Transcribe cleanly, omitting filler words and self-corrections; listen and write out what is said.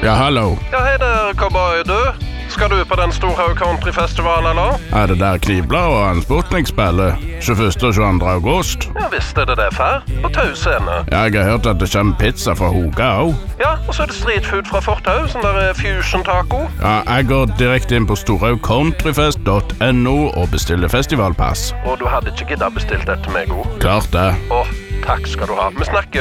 Ja, hallo. Ja, hei der, cowboy, du. Skal du på den store countryfestivalen, eller? Er det der Knibla og en Sputnik spiller? 21. og 22. august? Ja, visst er det det, far. På Tau scene. Ja, jeg har hørt at det kommer pizza fra Hoga også. Ja, og så er det street food fra Fortau, sånn der fusion taco. Ja, jeg går direkte inn på storhaugcountryfest.no og bestiller festivalpass. Og du hadde ikke giddet bestilt dette til meg, god. Klart det. Takk skal du ha. Vi snakkes.